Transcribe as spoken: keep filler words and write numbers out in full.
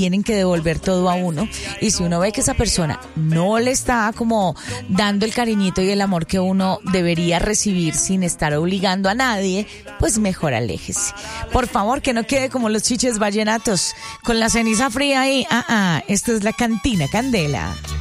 tienen que devolver todo a uno, y si uno ve que esa persona no le está como dando el cariñito y el amor que uno debería recibir sin estar obligando a nadie, pues mejor aléjese. Por favor, que no quede como los chiches vallenatos con la ceniza fría ahí. Ah, ah, esto es la Cantina Candela.